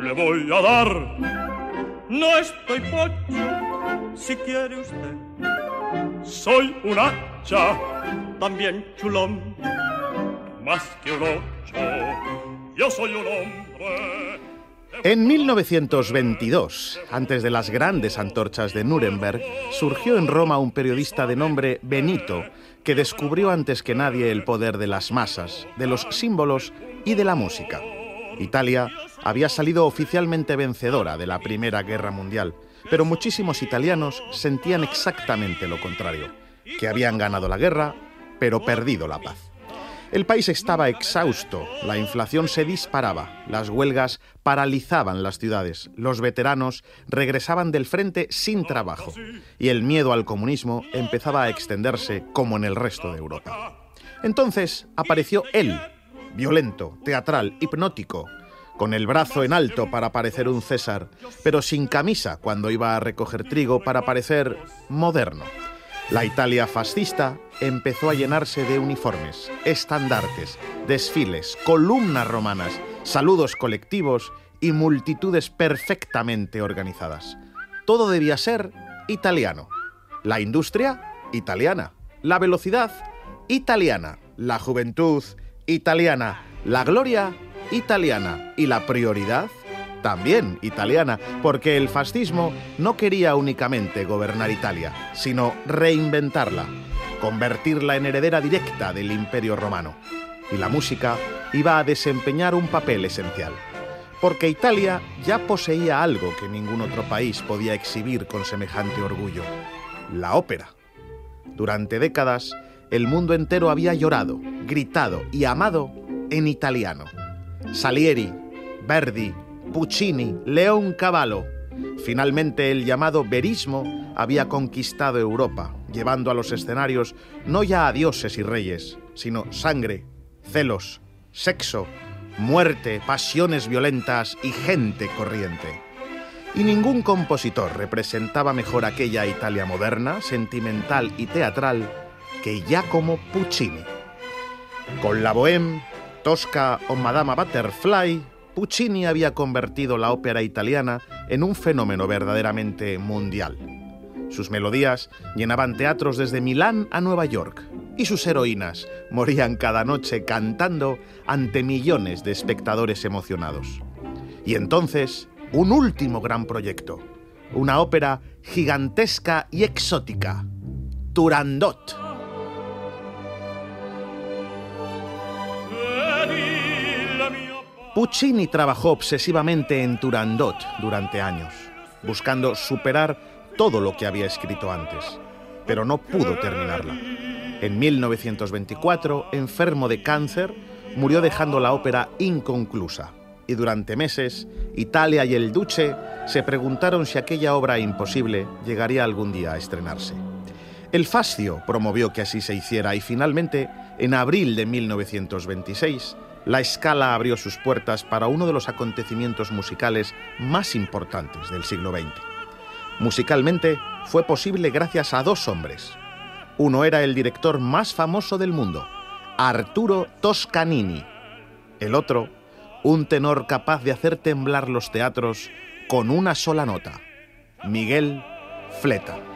le voy a dar. No estoy pocho, si quiere usted. Soy un hacha, también chulón, más que un ocho, yo soy un hombre. En 1922, antes de las grandes antorchas de Nuremberg, surgió en Roma un periodista de nombre Benito, que descubrió antes que nadie el poder de las masas, de los símbolos y de la música. Italia había salido oficialmente vencedora de la Primera Guerra Mundial, pero muchísimos italianos sentían exactamente lo contrario, que habían ganado la guerra, pero perdido la paz. El país estaba exhausto, la inflación se disparaba, las huelgas paralizaban las ciudades, los veteranos regresaban del frente sin trabajo y el miedo al comunismo empezaba a extenderse como en el resto de Europa. Entonces apareció él, violento, teatral, hipnótico, con el brazo en alto para parecer un César, pero sin camisa cuando iba a recoger trigo para parecer moderno. La Italia fascista empezó a llenarse de uniformes, estandartes, desfiles, columnas romanas, saludos colectivos y multitudes perfectamente organizadas. Todo debía ser italiano. La industria, italiana. La velocidad, italiana. La juventud, italiana. La gloria, italiana. Y la prioridad, también italiana, porque el fascismo no quería únicamente gobernar Italia, sino reinventarla, convertirla en heredera directa del Imperio Romano. Y la música iba a desempeñar un papel esencial, porque Italia ya poseía algo que ningún otro país podía exhibir con semejante orgullo: la ópera. Durante décadas, el mundo entero había llorado, gritado y amado en italiano. Salieri, Verdi, Puccini, Leoncavallo. Finalmente el llamado verismo había conquistado Europa, llevando a los escenarios no ya a dioses y reyes, sino sangre, celos, sexo, muerte, pasiones violentas y gente corriente. Y ningún compositor representaba mejor aquella Italia moderna, sentimental y teatral que Giacomo Puccini. Con la Bohème, Tosca o Madama Butterfly, Puccini había convertido la ópera italiana en un fenómeno verdaderamente mundial. Sus melodías llenaban teatros desde Milán a Nueva York, y sus heroínas morían cada noche cantando ante millones de espectadores emocionados. Y entonces, un último gran proyecto, una ópera gigantesca y exótica, Turandot. Puccini trabajó obsesivamente en Turandot durante años, buscando superar todo lo que había escrito antes, pero no pudo terminarla. En 1924, enfermo de cáncer, murió dejando la ópera inconclusa, y durante meses, Italia y el Duce se preguntaron si aquella obra imposible llegaría algún día a estrenarse. El Fascio promovió que así se hiciera y finalmente, en abril de 1926, la Scala abrió sus puertas para uno de los acontecimientos musicales más importantes del siglo XX. Musicalmente, fue posible gracias a dos hombres. Uno era el director más famoso del mundo, Arturo Toscanini. El otro, un tenor capaz de hacer temblar los teatros con una sola nota, Miguel Fleta.